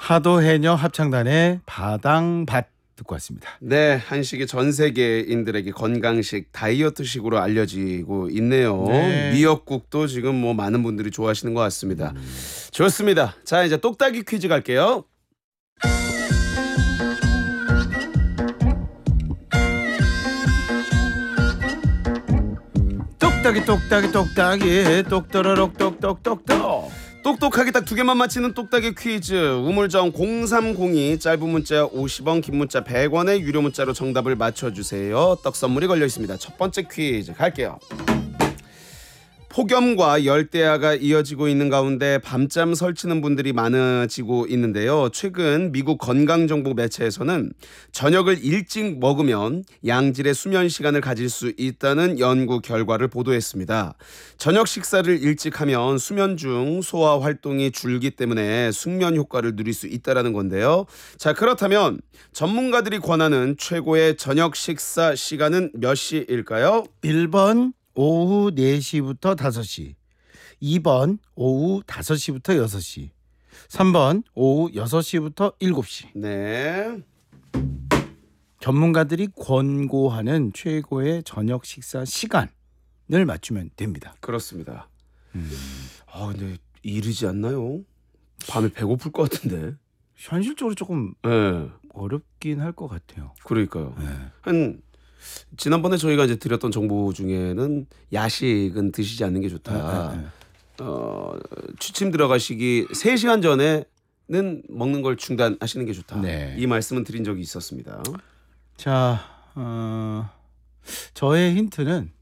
하도 해녀 합창단의 바당밭 듣고 왔습니다. 네, 한식이 전 세계인들에게 건강식, 다이어트식으로 알려지고 있네요. 네. 미역국도 지금 뭐 많은 분들이 좋아하시는 것 같습니다. 좋습니다. 자, 이제 똑딱이 퀴즈 갈게요. 똑딱이 똑떠러럭 똑똑똑똑. 똑똑하게 딱 두 개만 맞히는 똑딱이 퀴즈. 우물정 0302 짧은 문자 50원, 긴 문자 100원의 유료 문자로 정답을 맞춰주세요. 떡 선물이 걸려 있습니다. 첫 번째 퀴즈 갈게요. 폭염과 열대야가 이어지고 있는 가운데 밤잠 설치는 분들이 많아지고 있는데요. 최근 미국 건강정보 매체에서는 저녁을 일찍 먹으면 양질의 수면 시간을 가질 수 있다는 연구 결과를 보도했습니다. 저녁 식사를 일찍 하면 수면 중 소화 활동이 줄기 때문에 숙면 효과를 누릴 수 있다는 건데요. 자, 그렇다면 전문가들이 권하는 최고의 저녁 식사 시간은 몇 시일까요? 1번 오후 4시부터 5시, 2번 오후 5시부터 6시, 3번 오후 6시부터 7시. 네. 전문가들이 권고하는 최고의 저녁 식사 시간을 맞추면 됩니다. 그렇습니다. 근데 이르지 않나요? 밤에 배고플 것 같은데. 현실적으로 조금 네. 어렵긴 할 것 같아요. 그러니까요. 네. 한 지난번에 저희가 이제 드렸던 정보 중에는 야식은 드시지 않는 게 좋다. 네. 취침 들어가시기 3시간 전에는 먹는 걸 중단하시는 게 좋다. 네. 이 말씀은 드린 적이 있었습니다. 자, 저의 힌트는